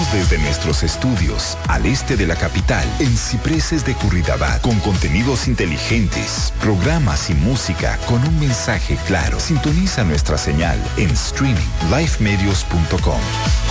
transmitimos desde nuestros estudios al este de la capital, en Cipreses de Curridabat, con contenidos inteligentes, programas y música con un mensaje claro. Sintoniza nuestra señal en streaming lifemedios.com.